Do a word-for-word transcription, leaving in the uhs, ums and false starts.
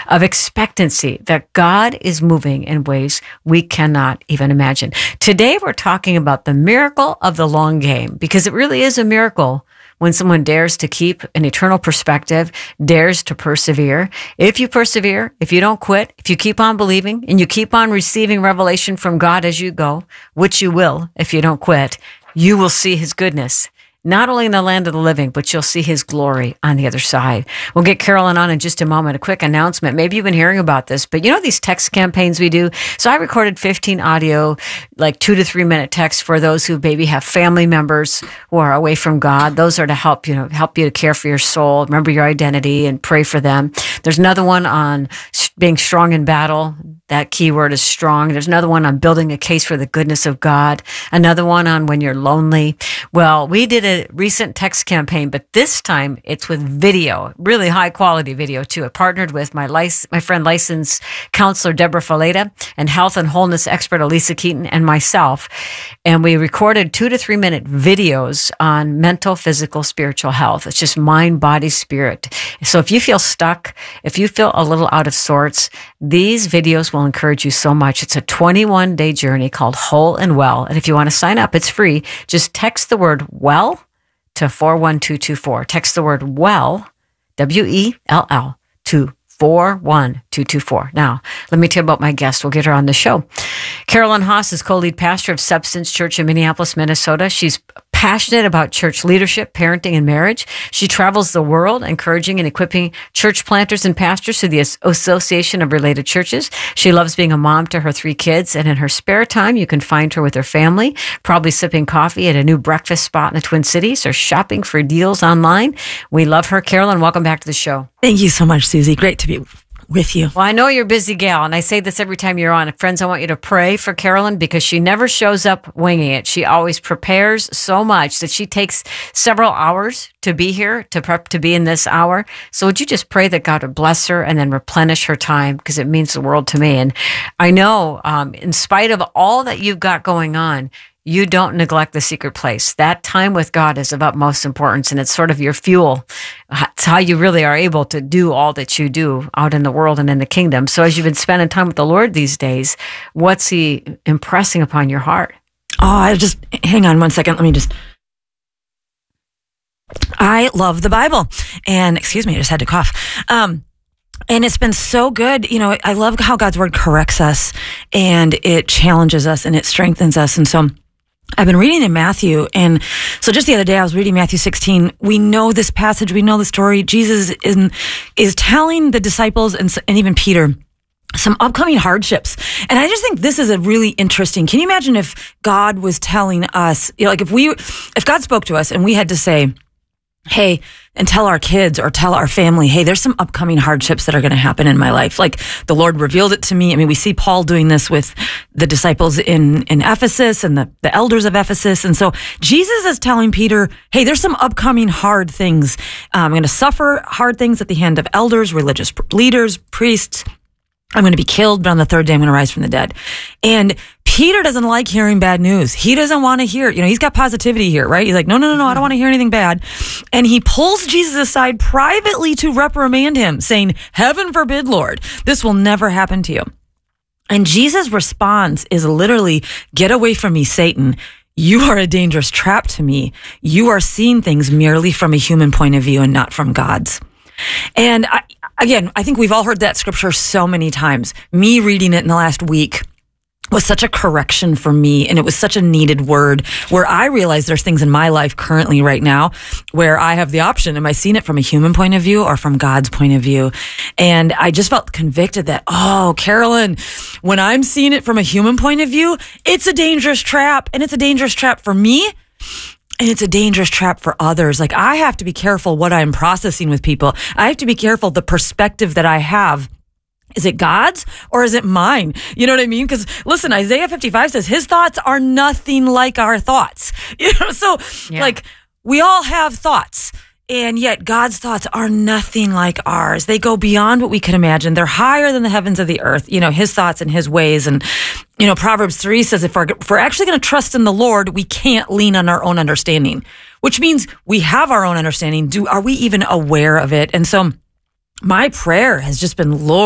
of expectancy that God is moving in ways we cannot even imagine. Today, we're talking about the miracle of the long game, because it really is a miracle when someone dares to keep an eternal perspective, dares to persevere. If you persevere, if you don't quit, if you keep on believing and you keep on receiving revelation from God as you go, which you will if you don't quit, you will see his goodness, not only in the land of the living, but you'll see his glory on the other side. We'll get Carolyn on in just a moment. A quick announcement. Maybe you've been hearing about this, but you know these text campaigns we do? So I recorded fifteen audio, like two to three minute texts for those who maybe have family members who are away from God. Those are to help, you know, help you to care for your soul, remember your identity, and pray for them. There's another one on being strong in battle. That key word is strong. There's another one on building a case for the goodness of God. Another one on when you're lonely. Well, we did a recent text campaign, but this time it's with video, really high quality video too. I partnered with my lic- my friend licensed counselor Deborah Faleta and health and wholeness expert Elisa Keaton and myself. And we recorded two to three minute videos on mental, physical, spiritual health. It's just mind, body, spirit. So if you feel stuck, if you feel a little out of sorts, these videos will encourage you so much. It's a twenty-one day journey called Whole and Well. And if you want to sign up, it's free. Just text the word well to four one two two four. Text the word well, W E L L, to four one two two four. Now, let me tell you about my guest. We'll get her on the show. Carolyn Haas is co-lead pastor of Substance Church in Minneapolis, Minnesota. She's passionate about church leadership, parenting, and marriage. She travels the world encouraging and equipping church planters and pastors through the Association of Related Churches. She loves being a mom to her three kids, and in her spare time, you can find her with her family, probably sipping coffee at a new breakfast spot in the Twin Cities or shopping for deals online. We love her. Carolyn, welcome back to the show. Thank you so much, Susie. Great to be with you. Well, I know you're a busy gal, and I say this every time you're on. Friends, I want you to pray for Carolyn because she never shows up winging it. She always prepares so much that she takes several hours to be here, to prep to be in this hour. So would you just pray that God would bless her and then replenish her time, because it means the world to me. And I know, um, in spite of all that you've got going on, you don't neglect the secret place. That time with God is of utmost importance, and it's sort of your fuel. It's how you really are able to do all that you do out in the world and in the kingdom. So as you've been spending time with the Lord these days, what's he impressing upon your heart? Oh, I just, hang on one second. Let me just, I love the Bible. And excuse me, I just had to cough. Um, And it's been so good. You know, I love how God's word corrects us and it challenges us and it strengthens us. And so I've been reading in Matthew. And so just the other day, I was reading Matthew sixteen. We know this passage. We know the story. Jesus is, is telling the disciples and, and even Peter some upcoming hardships. And I just think this is a really interesting. Can you imagine if God was telling us, you know, like if we, if God spoke to us and we had to say, hey, and tell our kids or tell our family, hey, there's some upcoming hardships that are going to happen in my life. Like the Lord revealed it to me. I mean, we see Paul doing this with the disciples in, in Ephesus and the, the elders of Ephesus. And so Jesus is telling Peter, hey, there's some upcoming hard things. Um, I'm going to suffer hard things at the hand of elders, religious leaders, priests. I'm going to be killed, but on the third day, I'm going to rise from the dead. And Peter doesn't like hearing bad news. He doesn't want to hear, you know, he's got positivity here, right? He's like, no, no, no, no, I don't want to hear anything bad. And he pulls Jesus aside privately to reprimand him, saying, heaven forbid, Lord, this will never happen to you. And Jesus' response is literally, get away from me, Satan. You are a dangerous trap to me. You are seeing things merely from a human point of view and not from God's. And I, again, I think we've all heard that scripture so many times. Me reading it in the last week was such a correction for me, and it was such a needed word where I realize there's things in my life currently right now where I have the option. Am I seeing it from a human point of view or from God's point of view? And I just felt convicted that, oh, Carolyn, when I'm seeing it from a human point of view, it's a dangerous trap, and it's a dangerous trap for me. And it's a dangerous trap for others. Like, I have to be careful what I'm processing with people. I have to be careful the perspective that I have. Is it God's or is it mine? You know what I mean? Because listen, Isaiah fifty-five says his thoughts are nothing like our thoughts. You know, so yeah. Like we all have thoughts. And yet God's thoughts are nothing like ours. They go beyond what we can imagine. They're higher than the heavens of the earth, you know, his thoughts and his ways. And, you know, Proverbs three says if we're, if we're actually going to trust in the Lord, we can't lean on our own understanding, which means we have our own understanding. Do, are we even aware of it? And so my prayer has just been, Lord,